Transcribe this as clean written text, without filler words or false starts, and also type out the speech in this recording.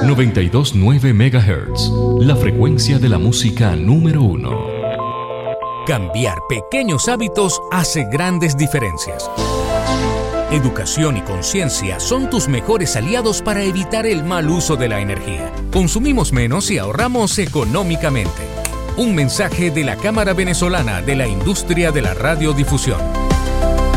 92.9 MHz, la frecuencia de la música número 1. Cambiar pequeños hábitos hace grandes diferencias. Educación y conciencia son tus mejores aliados para evitar el mal uso de la energía. Consumimos menos y ahorramos económicamente. Un mensaje de la Cámara Venezolana de la Industria de la Radiodifusión.